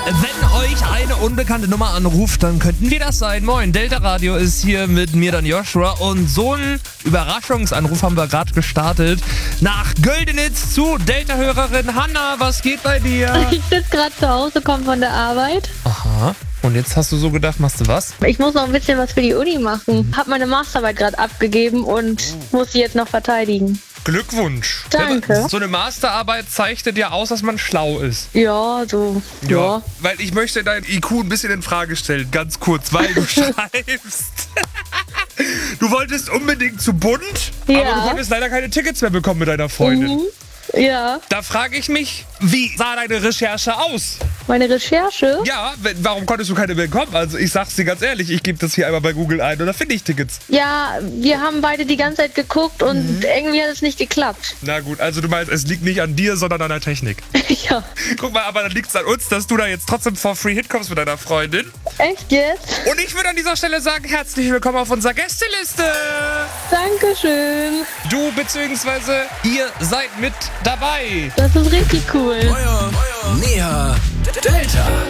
Wenn euch eine unbekannte Nummer anruft, dann könnten wir das sein. Moin, Delta Radio ist hier mit mir, dann Joshua. Und so einen Überraschungsanruf haben wir gerade gestartet. Nach Göldenitz zu Delta-Hörerin Hanna. Was geht bei dir? Ich sitze gerade zu Hause, komme von der Arbeit. Aha. Und jetzt hast du so gedacht, machst du was? Ich muss noch ein bisschen was für die Uni machen. Hab meine Masterarbeit gerade abgegeben und muss sie jetzt noch verteidigen. Glückwunsch. Danke. Ja, so eine Masterarbeit zeichnet ja aus, dass man schlau ist. Ja, so, ja. Weil ich möchte dein IQ ein bisschen in Frage stellen, ganz kurz, weil du schreibst. Du wolltest unbedingt zu Bund, Ja. aber du konntest leider keine Tickets mehr bekommen mit deiner Freundin. Ja, Da frage ich mich, wie sah deine Recherche aus? meine Recherche. Ja, warum konntest du keine bekommen? Also ich sag's dir ganz ehrlich, ich gebe das hier einmal bei Google ein und da finde ich Tickets. Ja, wir haben beide die ganze Zeit geguckt und irgendwie hat es nicht geklappt. Na gut, also du meinst, es liegt nicht an dir, sondern an der Technik. Ja, Guck mal, aber dann liegt's an uns, dass du da jetzt trotzdem for free hinkommst mit deiner Freundin. echt jetzt? Und ich würde an dieser Stelle sagen, herzlich willkommen auf unserer Gästeliste. Dankeschön. Du bzw. ihr seid mit dabei. Das ist richtig cool. Näher Delta.